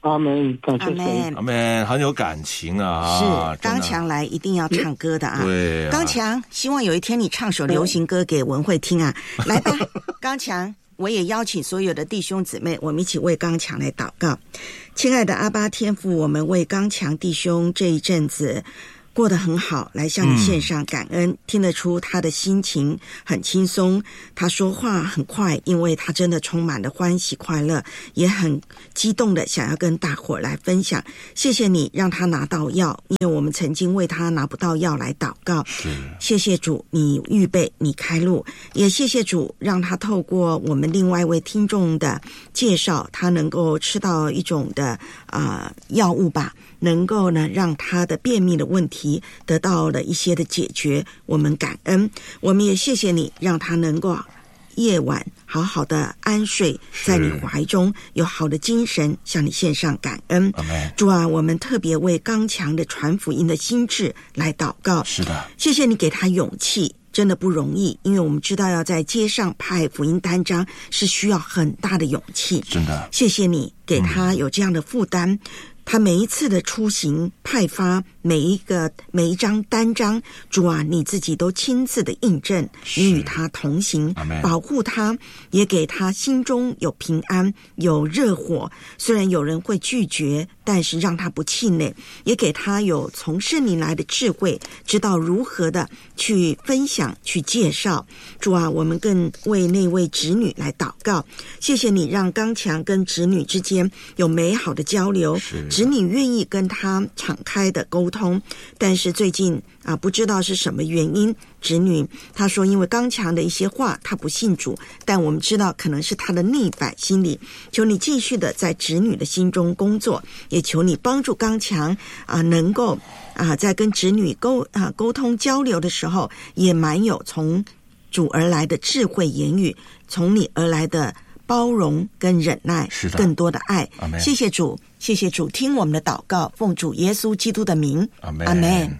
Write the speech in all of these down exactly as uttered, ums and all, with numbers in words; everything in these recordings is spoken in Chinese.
阿们，感谢神， 阿们，很有感情啊！ 是刚强来一定要唱歌的啊！ 对啊， 刚强，希望有一天你唱首流行歌给文慧听啊！来吧，刚强，我也邀请所有的弟兄姊妹，我们一起为刚强来祷告。亲爱的阿爸天父，我们为刚强弟兄这一阵子过得很好，来向你献上感恩、嗯、听得出他的心情很轻松，他说话很快，因为他真的充满了欢喜快乐，也很激动的想要跟大伙来分享。谢谢你让他拿到药，因为我们曾经为他拿不到药来祷告，谢谢主，你预备，你开路，也谢谢主让他透过我们另外一位听众的介绍，他能够吃到一种的啊、呃、药物吧，能够呢让他的便秘的问题得到了一些的解决，我们感恩。我们也谢谢你让他能够夜晚好好的安睡在你怀中，有好的精神向你献上感恩。主啊，我们特别为刚强的传福音的心志来祷告。 是的， 谢谢你给他勇气，真的不容易，因为我们知道要在街上派福音单张是需要很大的勇气。 真的， 谢谢你给他有这样的负担、嗯，他每一次的出行派发每一个每一张单张，主啊，你自己都亲自的印证，你与他同行，保护他，也给他心中有平安，有热火。虽然有人会拒绝，但是让他不气馁，也给他有从圣灵来的智慧，知道如何的去分享去介绍。主啊，我们更为那位侄女来祷告，谢谢你让刚强跟侄女之间有美好的交流，侄女愿意跟他敞开的沟通。但是最近啊，不知道是什么原因，侄女她说因为刚强的一些话她不信主，但我们知道可能是她的逆反心理，求你继续的在侄女的心中工作，也求你帮助刚强啊，能够啊在跟侄女沟啊沟通交流的时候，也蛮有从主而来的智慧言语，从你而来的包容跟忍耐，是的，更多的爱。谢谢主，谢谢主，听我们的祷告，奉主耶稣基督的名，阿们。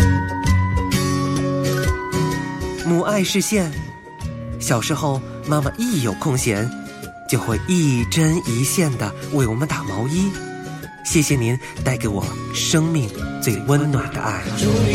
母爱视线，小时候妈妈一有空闲就会一针一线的为我们打毛衣，谢谢您带给我生命最温暖的爱。